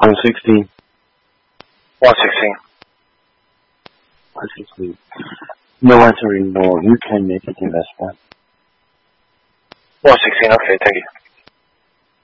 116. 116. 116. No answer anymore. You can make it investment. 116, okay, thank you.